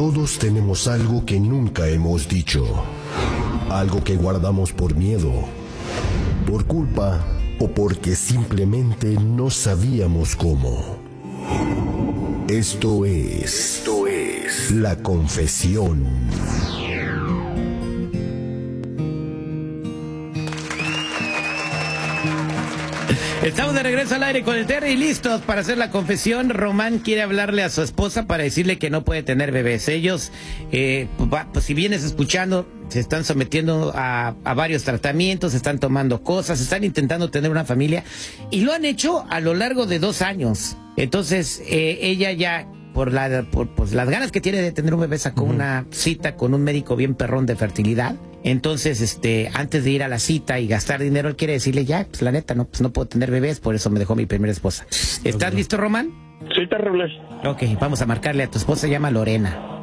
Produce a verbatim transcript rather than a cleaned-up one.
Todos tenemos algo que nunca hemos dicho. Algo que guardamos por miedo, por culpa o porque simplemente no sabíamos cómo. Esto es... Esto es... La Confesión. Estamos de regreso al aire con el Terry, listos para hacer la confesión. Román quiere hablarle a su esposa para decirle que no puede tener bebés. Ellos, eh, pues si vienes escuchando, se están sometiendo a, a varios tratamientos, están tomando cosas, están intentando tener una familia y lo han hecho a lo largo de dos años. Entonces, eh, ella ya, por, la, por pues, las ganas que tiene de tener un bebé, sacó uh-huh. una cita con un médico bien perrón de fertilidad. Entonces, este, antes de ir a la cita y gastar dinero, él quiere decirle ya, pues la neta, no, pues no puedo tener bebés, por eso me dejó mi primera esposa. ¿Estás listo, Román? Sí, terrible. Ok, vamos a marcarle a tu esposa, se llama Lorena.